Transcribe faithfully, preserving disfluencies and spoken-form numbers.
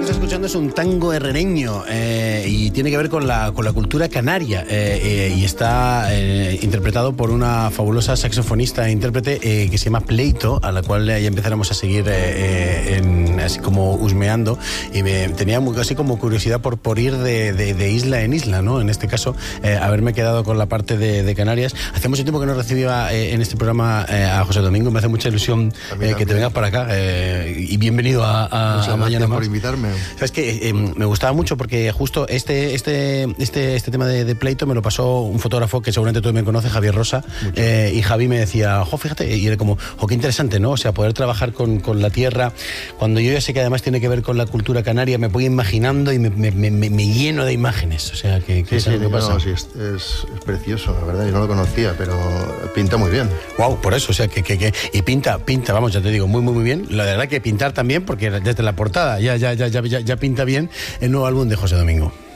estamos escuchando es un tango herrereño eh, y tiene que ver con la, con la cultura canaria eh, eh, y está eh, interpretado por una fabulosa saxofonista e intérprete eh, que se llama Pleito, a la cual ya empezáramos a seguir eh, eh, en, así como husmeando, y me tenía muy, así como curiosidad por, por ir de, de, de isla en isla, ¿no? En este caso, eh, haberme quedado con la parte de, de Canarias. Hace mucho tiempo que no recibía eh, en este programa eh, a José Domingo, me hace mucha ilusión eh, que te vengas para acá eh, y bienvenido a, a, a Mañana Más. Por invitarme. Sabes que eh, me gustaba mucho porque justo este este este este tema de, de Pleito me lo pasó un fotógrafo que seguramente tú me conoces, Javier Rosa, eh, y Javi me decía, jo, fíjate, y era como, jo, qué interesante, ¿no? O sea, poder trabajar con, con la tierra, cuando yo ya sé que además tiene que ver con la cultura canaria, me voy imaginando y me, me, me, me lleno de imágenes, o sea, que, que sí, sí, es lo que pasa. No, sí, es, es, es precioso, la verdad, yo no lo conocía, pero pinta muy bien. Wow, por eso, o sea, que, que, que y pinta, pinta, vamos, ya te digo, muy, muy, muy bien. La verdad que pintar también, porque desde la portada ya, ya, ya, ya, ya pinta bien el nuevo álbum de José Domingo.